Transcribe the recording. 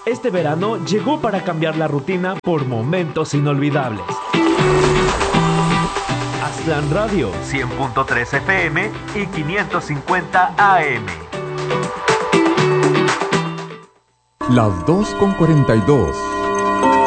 Este verano llegó para cambiar la rutina por momentos inolvidables. Aztlán Radio, 100.3 FM y 550 AM. Las 2:42.